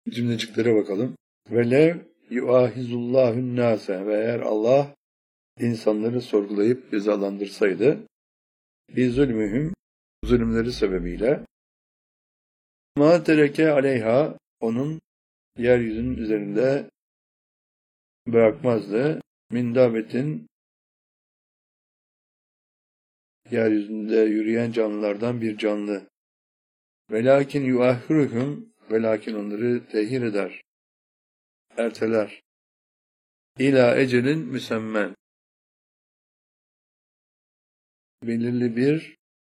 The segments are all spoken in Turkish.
cümleciklere bakalım. Velev yuahizullahun nase, ve eğer Allah insanları sorgulayıp cezalandırsaydı bi zulmühüm, zulümleri sebebiyle, ma tereke aleyha, onun yeryüzünün üzerinde bırakmazdı. Min davetin, yeryüzünde yürüyen canlılardan bir canlı. Velakin yuahhiruhum, velakin onları tehir eder, erteler. İlâ ecelin müsemmen, belirli bir,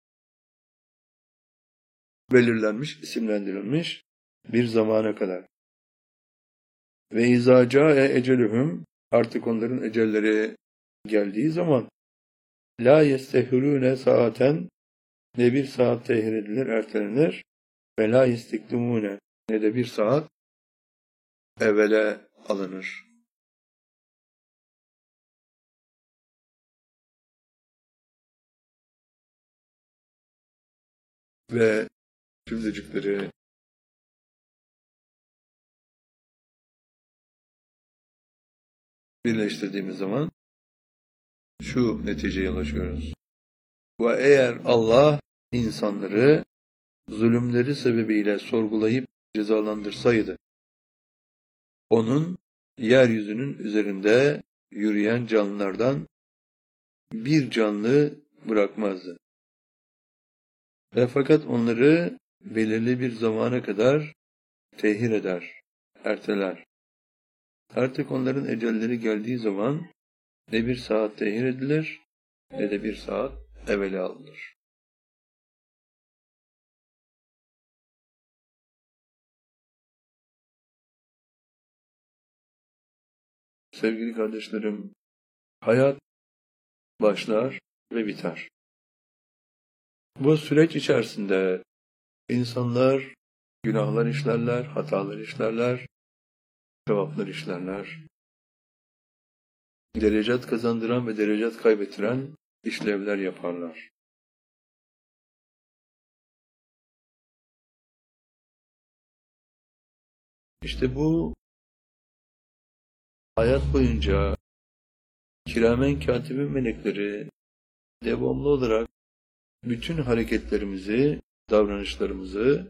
belirlenmiş, isimlendirilmiş bir zamana kadar. Ve izâ câe ecelühüm, artık onların ecelleri geldiği zaman, la yestehirûne saaten, ne bir saat tehir edilir, ertelenir, ve la yesteklimûne, ne de bir saat evvele alınır. Ve cümlecikleri birleştirdiğimiz zaman şu neticeye ulaşıyoruz. Ve eğer Allah insanları zulümleri sebebiyle sorgulayıp cezalandırsaydı, onun yeryüzünün üzerinde yürüyen canlılardan bir canlı bırakmazdı. Ve fakat onları belirli bir zamana kadar tehir eder, erteler. Artık onların ecelleri geldiği zaman ne bir saat tehir edilir, ne de bir saat evvele alınır. Sevgili kardeşlerim, hayat başlar ve biter. Bu süreç içerisinde insanlar günahlar işlerler, hatalar işlerler, sevaplar işlerler. Derecat kazandıran ve derecat kaybettiren işlevler yaparlar. İşte bu hayat boyunca kiramen katibin melekleri devamlı olarak bütün hareketlerimizi, davranışlarımızı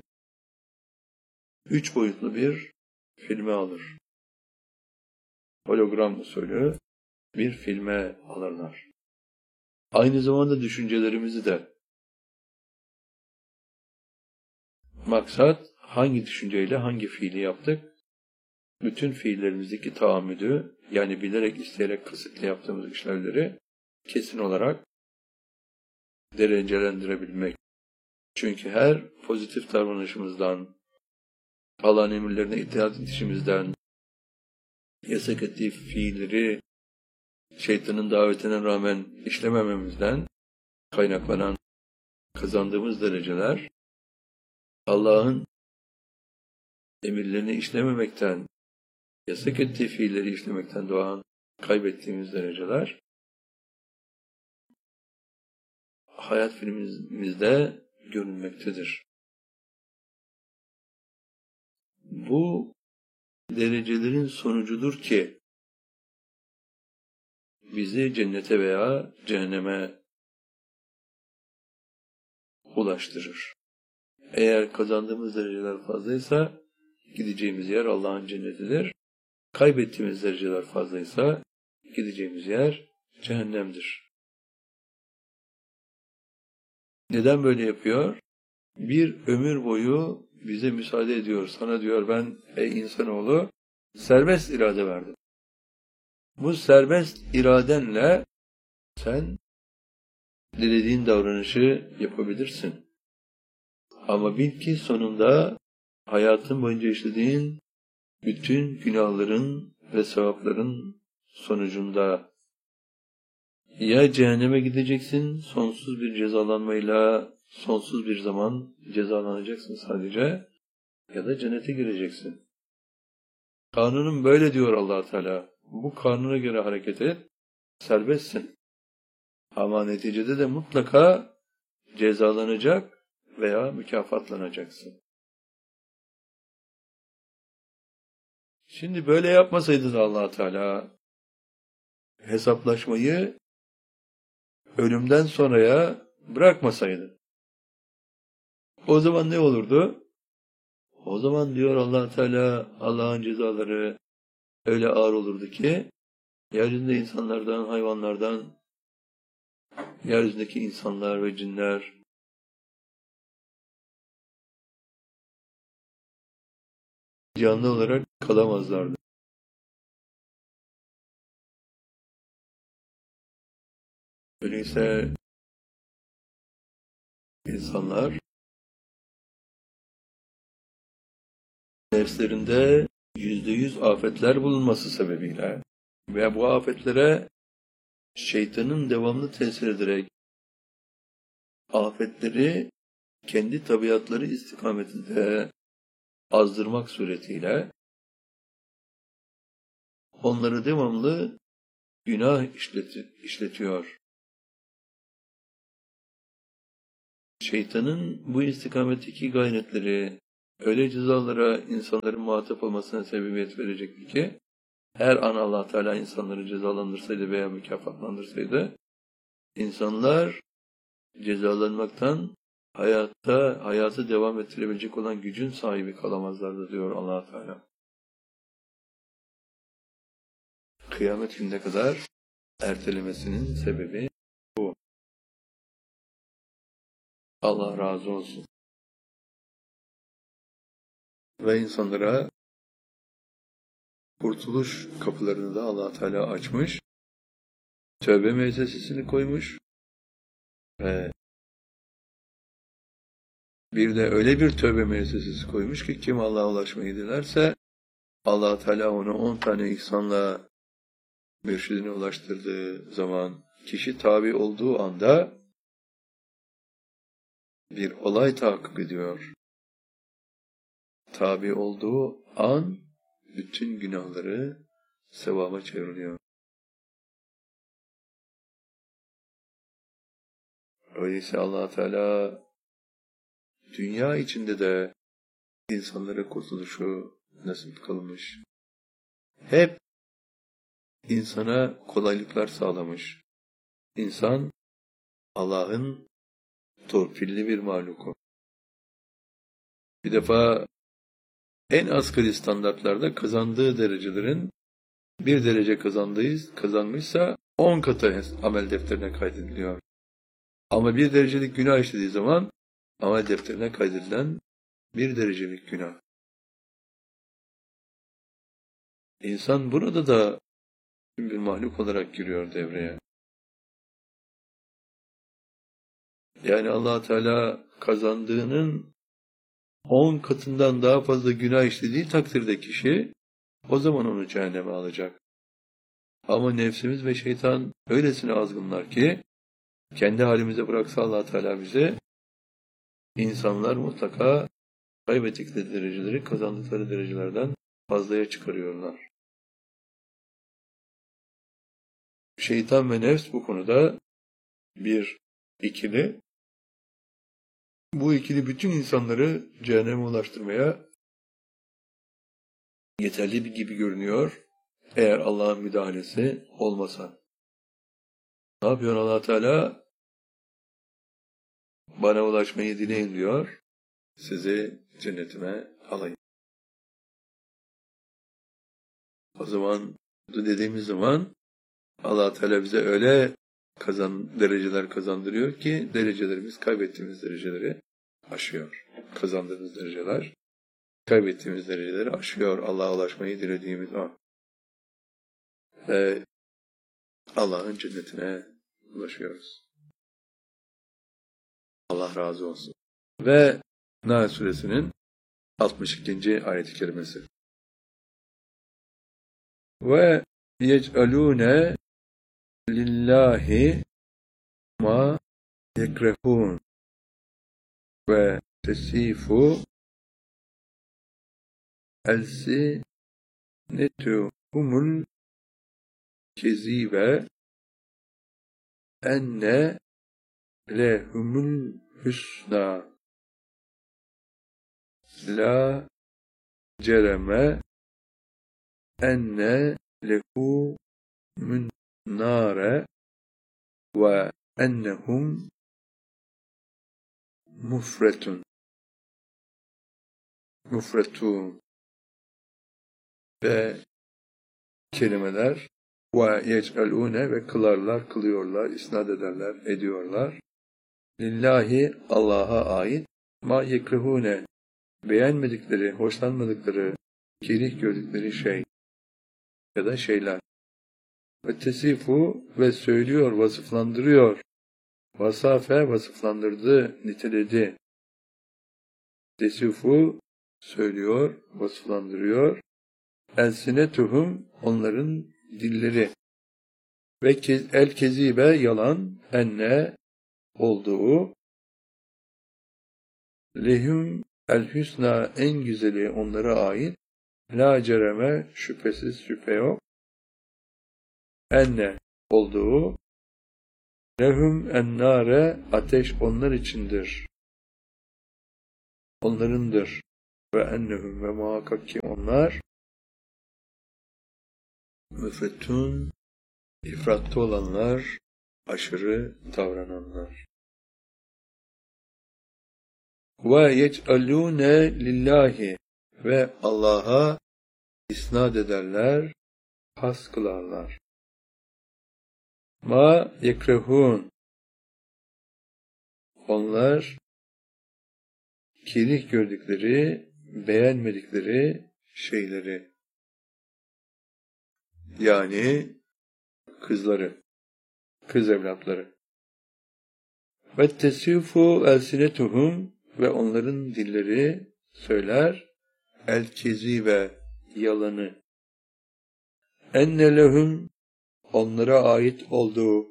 3 boyutlu bir filme alır. Hologram usulü bir filme alırlar. Aynı zamanda düşüncelerimizi de. Maksat hangi düşünceyle hangi fiili yaptık? Bütün fiillerimizdeki tahammüdü, yani bilerek, isteyerek, kasıtlı yaptığımız işlevleri kesin olarak derecelendirebilmek. Çünkü her pozitif davranışımızdan, Allah'ın emirlerine itaat edişimizden, yasak ettiği fiilleri şeytanın davetine rağmen işlemememizden kaynaklanan kazandığımız dereceler, Allah'ın emirlerini işlememekten, yasak ettiği fiilleri işlemekten doğan kaybettiğimiz dereceler, hayat filmimizde görünmektedir. Bu derecelerin sonucudur ki bizi cennete veya cehenneme ulaştırır. Eğer kazandığımız dereceler fazlaysa gideceğimiz yer Allah'ın cennetidir. Kaybettiğimiz dereceler fazlaysa gideceğimiz yer cehennemdir. Neden böyle yapıyor? Bir ömür boyu bize müsaade ediyor. Sana diyor, ben ey insanoğlu serbest irade verdim. Bu serbest iradenle sen dilediğin davranışı yapabilirsin. Ama bil ki sonunda hayatın boyunca işlediğin bütün günahların ve sevapların sonucunda ya cehenneme gideceksin, sonsuz bir cezalanmayla, sonsuz bir zaman cezalanacaksın sadece, ya da cennete gireceksin. Kanunum böyle diyor Allah Teala. Bu kanuna göre hareket et, serbestsin. Ama neticede de mutlaka cezalanacak veya mükafatlanacaksın. Şimdi böyle yapmasaydı da Allah Teala hesaplaşmayı ölümden sonraya bırakmasaydı. O zaman ne olurdu? O zaman diyor Allah Teala, Allah'ın cezaları öyle ağır olurdu ki yeryüzünde insanlardan, hayvanlardan, yeryüzündeki insanlar ve cinler canlı olarak kalamazlardı. Öyleyse insanlar nefslerinde %100 afetler bulunması sebebiyle ve bu afetlere şeytanın devamlı tesir ederek afetleri kendi tabiatları istikametinde azdırmak suretiyle onları devamlı günah işletiyor. Şeytanın bu istikametteki gayretleri öyle cezalara insanların muhatap olmasına sebebiyet verecekti ki her an Allah Teala insanları cezalandırsaydı veya mükafatlandırsaydı insanlar cezalanmaktan hayatı devam ettirebilecek olan gücün sahibi kalamazlardı diyor Allah Teala. Kıyamet gününe kadar ertelemesinin sebebi bu. Allah razı olsun. Ve insanlara kurtuluş kapılarını da Allah Teala açmış. Tövbe müessesesini koymuş. Ve bir de öyle bir tövbe müessesesi koymuş ki kim Allah'a ulaşmayı dilerse Allah Teala onu 10 tane ihsanla mürşidine ulaştırdığı zaman kişi tabi olduğu anda bir olay tahakkuk ediyor. Tabi olduğu an bütün günahları sevaba çevriliyor. Öyleyse Allah Teala dünya içinde de insanlara kurtuluşu nasip kılmış. Hep insana kolaylıklar sağlamış. İnsan Allah'ın torpilli bir mahluku. Bir defa en asgari standartlarda kazandığı derecelerin bir derece kazanmışsa 10 katı amel defterine kaydediliyor. Ama bir derecelik günah işlediği zaman amel defterine kaydedilen bir derecelik günah. İnsan burada da bir mahluk olarak giriyor devreye. Yani Allah Teala kazandığının 10 katından daha fazla günah işlediği takdirde kişi o zaman onu cehenneme alacak. Ama nefsimiz ve şeytan öylesine azgınlar ki kendi halimize bıraksa Allah Teala bize insanlar mutlaka kaybettikleri dereceleri kazandıkları derecelerden fazlaya çıkarıyorlar. Şeytan ve nefs bu konuda bir ikili. Bu ikili bütün insanları cehenneme ulaştırmaya yeterli bir gibi görünüyor. Eğer Allah'ın müdahalesi olmasa. Ne yapıyor Allah Teala? Bana ulaşmayı dileyin diyor. Sizi cennetime alayım. O zaman dediğimiz zaman Allah Teala bize öyle dereceler kazandırıyor ki derecelerimiz kaybettiğimiz dereceleri aşıyor. Kazandığımız dereceler kaybettiğimiz dereceleri aşıyor. Allah'a ulaşmayı dilediğimiz an. Ve Allah'ın cennetine ulaşıyoruz. Allah razı olsun. Ve Nahl suresinin 62. ayet-i kerimesi. Ve yec'alûne lillahi ma yekrehûn ve tesifu elsinetuhumul kezibe enne lehumul hüsna la cereme enne lehu min nare ve ennehum mufretun ve kelimeler ve yec'alune ve kılıyorlar, isnat ederler, ediyorlar. Lillahi Allah'a ait ma yekrihune beğenmedikleri, hoşlanmadıkları, kerih gördükleri şey ya da şeyler. Ve tesifu ve söylüyor, vasıflandırıyor. Vasafe vasıflandırdı, niteledi. Tesifu söylüyor, vasıflandırıyor. Elsinetuhum onların dilleri. Ve el kezibe yalan, enne olduğu. Lehum el hüsna en güzeli onlara ait. La cereme şüphesiz şüphe yok. Enne olduğu. Lehum ennare ateş onlar içindir. Onlarındır. Ve ennehum ve muhakkak ki onlar müfrettun ifratta olanlar, aşırı davrananlar. Ve yec'alûne lillahi ve Allah'a isnad ederler, has kılarlar. Ma yekrehûn onlar kerih gördükleri, beğenmedikleri şeyleri yani kızları, kız evlatları. Ve tesifu elsinetuhum ve onların dilleri söyler el-kezibe yalanı. Enne lehum onlara ait olduğu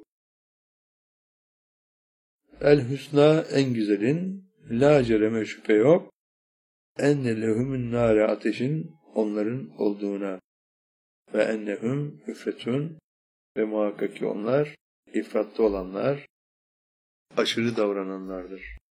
el-hüsna en güzelin la cereme şüphe yok enne lehumun nâre ateşin onların olduğuna ve ennehum üfretun ve muhakkak ki onlar ifratta olanlar aşırı davrananlardır.